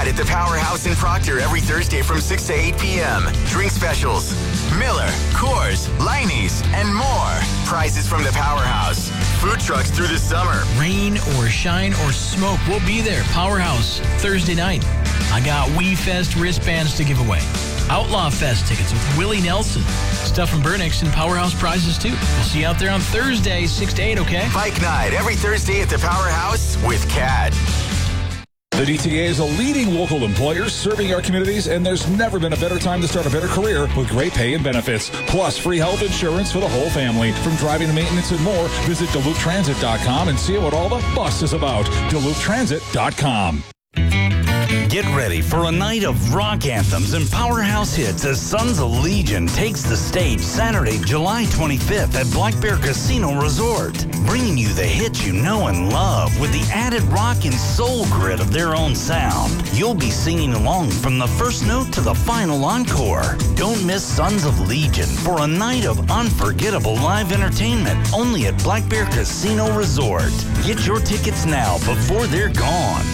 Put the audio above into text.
CAD at the Powerhouse in Proctor every Thursday from 6 to 8 p.m. Drink specials, Miller, Coors, Leinie's, and more. Prizes from the Powerhouse. Food trucks through the summer. Rain or shine or smoke, we'll be there. Powerhouse, Thursday night. I got Wii Fest wristbands to give away. Outlaw Fest tickets with Willie Nelson. Stuff from Burnix and Powerhouse prizes, too. We'll see you out there on Thursday, 6 to 8, okay? Bike night every Thursday at the Powerhouse with CAD. The DTA is a leading local employer serving our communities, and there's never been a better time to start a better career with great pay and benefits, plus free health insurance for the whole family. From driving to maintenance and more, visit DuluthTransit.com and see what all the fuss is about. DuluthTransit.com. Get ready for a night of rock anthems and powerhouse hits as Sons of Legion takes the stage Saturday, July 25th at Black Bear Casino Resort, bringing you the hits you know and love with the added rock and soul grit of their own sound. You'll be singing along from the first note to the final encore. Don't miss Sons of Legion for a night of unforgettable live entertainment only at Black Bear Casino Resort. Get your tickets now before they're gone.